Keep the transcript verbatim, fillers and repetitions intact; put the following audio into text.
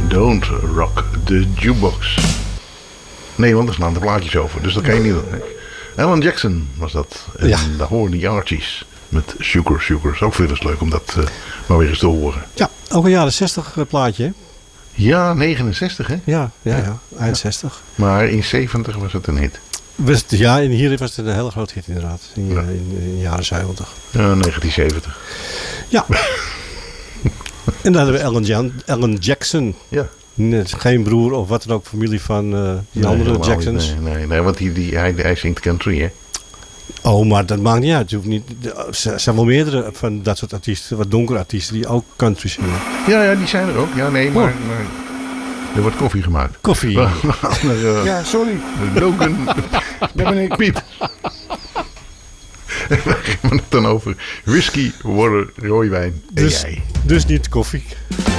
Don't Rock the Jukebox. Nee, want er slaan de plaatjes over, dus dat kan je niet doen. Alan Jackson was dat. En Ja. daar horen die Archies met Sugar Sugar. Is ook veel eens leuk om dat uh, maar weer eens te horen. Ja, ook een jaren zestig plaatje. Hè? Ja, negenenzestig hè? Ja, ja, ja, eind zestig. Maar in zeventig was het een hit. Was het, ja, en hier was het een hele grote hit inderdaad. In, ja. in, in de jaren zeventig. Ja, negentien zeventig. Ja. En dan hadden we Alan, Jan, Alan Jackson. Ja. Net, geen broer of wat dan ook, familie van uh, die nee, andere Jacksons. Niet, nee, nee, nee, want die, die, hij, hij zingt country, hè? Oh, maar dat maakt niet uit. Je hoeft niet, er zijn wel meerdere van dat soort artiesten, wat donkere artiesten, die ook country zingen. Ja, ja, die zijn er ook. Ja, nee, maar, oh. maar er wordt koffie gemaakt. Koffie. We gaan naar, uh, ja, sorry. Logan. Daar ben ik. Piet. En we hebben het dan over whisky, water, rooiwijn en dus, jij. Dus niet koffie.